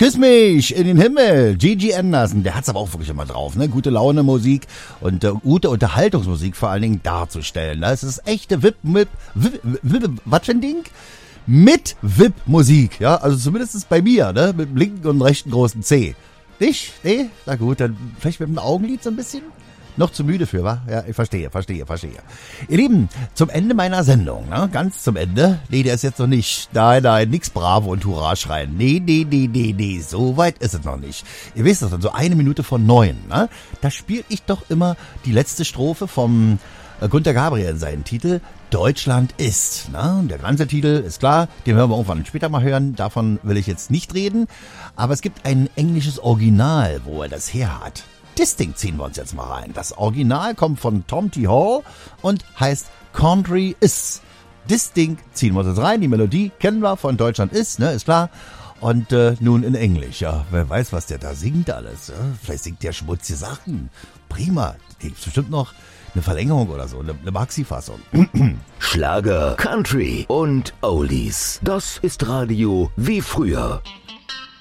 Küss mich in den Himmel. Gigi Anderson, der hat's aber auch wirklich immer drauf, ne? Gute Laune Musik und gute Unterhaltungsmusik vor allen Dingen darzustellen. Das ist echte was für ein Ding? Mit Wip-Musik, ja? Also zumindest bei mir, ne? Mit dem linken und rechten großen C. Dich? Nee? Na gut, dann vielleicht mit dem Augenlid so ein bisschen? Noch zu müde für, wa? Ja, ich verstehe. Ihr Lieben, zum Ende meiner Sendung, ne? Ganz zum Ende. Nee, der ist jetzt noch nicht. Nein, nix Bravo und Hurra schreien. Nee, so weit ist es noch nicht. Ihr wisst das, dann so 1 Minute vor 9, ne? Da spiele ich doch immer die letzte Strophe vom Gunter Gabriel in seinen Titel Deutschland ist. Ne? Der ganze Titel ist klar, den hören wir irgendwann später mal hören. Davon will ich jetzt nicht reden. Aber es gibt ein englisches Original, wo er das her hat. Das Ding ziehen wir uns jetzt mal rein. Das Original kommt von Tom T. Hall und heißt Country Is. Das Ding ziehen wir uns jetzt rein. Die Melodie kennen wir von Deutschland ist, ne, ist klar. Und nun in Englisch. Ja, wer weiß, was der da singt alles. Ja? Vielleicht singt der schmutzige Sachen. Prima. Da gibt's bestimmt noch eine Verlängerung oder so, eine Maxi-Fassung. Schlager, Country und Oldies. Das ist Radio wie früher.